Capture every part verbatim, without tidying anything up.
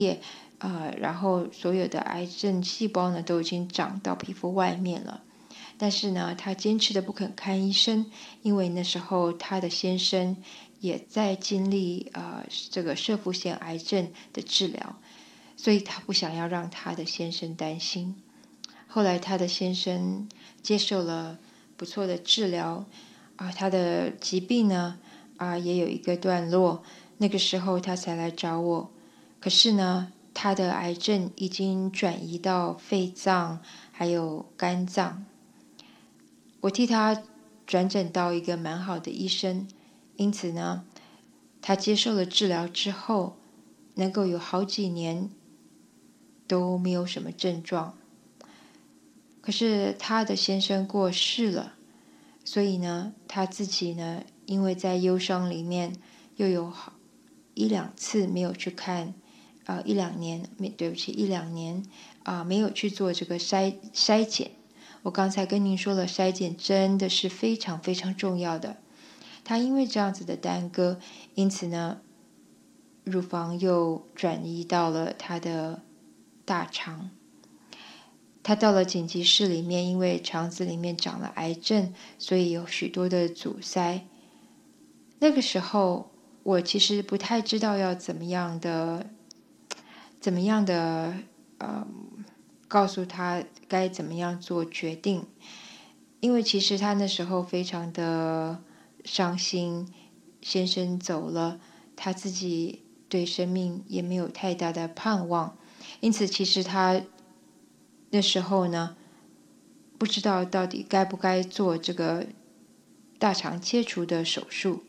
呃，然后所有的癌症细胞呢都已经长到皮肤外面了。但是呢，她坚持的不肯看医生，因为那时候她的先生也在经历呃这个射腹腺癌症的治疗，所以她不想要让她的先生担心。后来她的先生接受了不错的治疗，啊，她的疾病呢啊也有一个段落，那个时候她才来找我。可是呢，她的癌症已经转移到肺脏还有肝脏。我替她转诊到一个蛮好的医生，因此呢，她接受了治疗之后，能够有好几年都没有什么症状。可是她的先生过世了，所以呢，她自己呢，因为在忧伤里面又有好一两次没有去看，呃，一两年，对不起，一两年啊、呃，没有去做这个筛筛检。我刚才跟您说了，筛检真的是非常非常重要的。她因为这样子的耽搁，因此呢，乳房又转移到了她的大肠。她到了紧急室里面，因为肠子里面长了癌症，所以有许多的阻塞。那个时候，我其实不太知道要怎么样的，怎么样的，呃，告诉她该怎么样做决定。因为其实她那时候非常的伤心，先生走了，她自己对生命也没有太大的盼望，因此其实她那时候呢，不知道到底该不该做这个大肠切除的手术。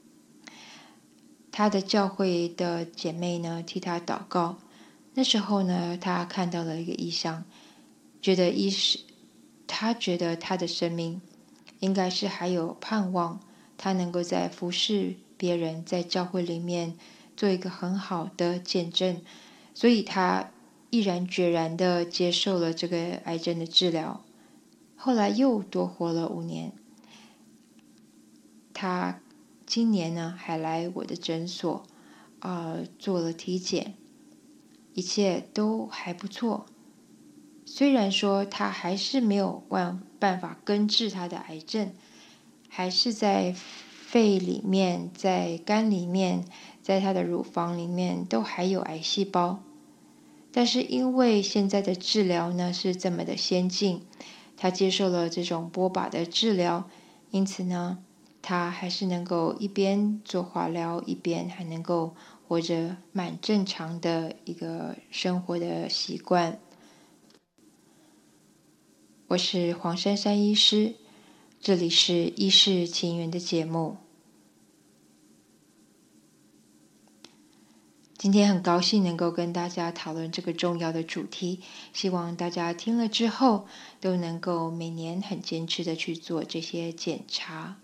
她的教会的姐妹呢替她祷告。那时候呢，她看到了一个异象，觉得医师，她觉得她的生命应该是还有盼望，她能够在服侍别人，在教会里面做一个很好的见证，所以她毅然决然地接受了这个癌症的治疗。后来又多活了五年。她今年呢还来我的诊所，呃，做了体检，一切都还不错。虽然说她还是没有办法根治她的癌症，还是在肺里面、在肝里面、在她的乳房里面都还有癌细胞。但是因为现在的治疗呢是这么的先进，她接受了这种波靶的治疗，因此呢，她还是能够一边做化疗，一边还能够活着蛮正常的一个生活的习惯。我是黄珊珊医师，这里是医事情缘的节目。今天很高兴能够跟大家讨论这个重要的主题，希望大家听了之后都能够每年很坚持的去做这些检查。